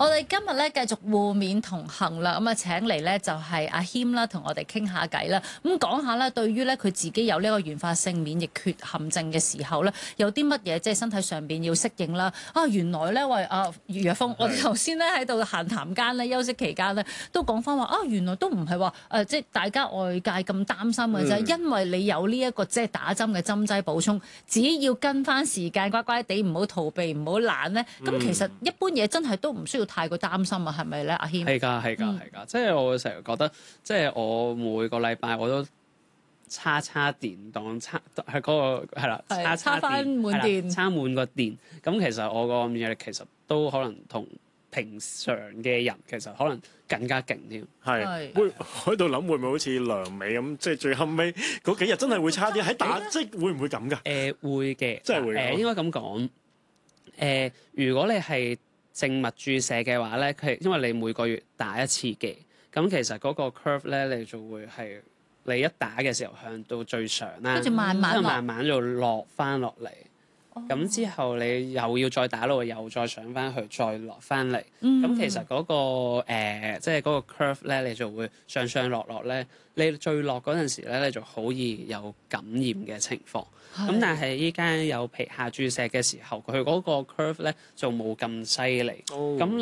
我哋今日咧繼續互勉同行啦，咁啊請嚟咧就係阿謙啦，同我哋傾下偈啦。咁講下咧，對於咧佢自己有呢個原發性免疫缺陷症嘅時候咧，有啲乜嘢即係身體上邊要適應啦？原來咧喂余若峰，我哋頭先咧喺度閒談間咧休息期間咧都講翻話原來都唔係話即係大家外界咁擔心嘅啫，因為你有呢一個即係打針嘅針劑補充，只要跟翻時間乖乖地，唔好逃避，唔好懶咧，咁其實一般嘢真係都唔需要太過擔心啊，係咪咧，阿謙？ 係㗎，即係我成日覺得，即係我每個禮拜我都叉電當叉係嗰個係啦， 叉翻滿電， 叉滿個電。咁其實我個免疫力其實都可能同平常嘅人其實可能更加勁添。 係會喺度諗會唔會好似梁美咁，即係最後尾嗰幾日真係會差啲喺打，即係會唔會咁㗎？ 會嘅， 真係會。 應該咁講。如果你係靜脈注射嘅話咧，佢因為你每個月打一次嘅，咁其實嗰個 curve 咧，你就會係你一打嘅時候向到最上啦， 跟住慢慢就落翻落嚟。咁之後你又要再打落，又再上翻去，再落翻嚟。咁其實嗰個即係嗰個 curve 咧，你就會上落咧。你最落嗰陣時咧，你就好易有感染嘅情況。咁但係依家有皮下注射嘅時候，佢嗰個 curve 咧就冇咁犀利。咁